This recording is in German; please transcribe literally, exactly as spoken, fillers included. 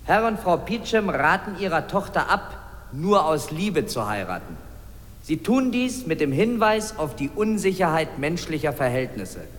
Herr und Frau Peachum raten ihrer Tochter ab, nur aus Liebe zu heiraten. Sie tun dies mit dem Hinweis auf die Unsicherheit menschlicher Verhältnisse.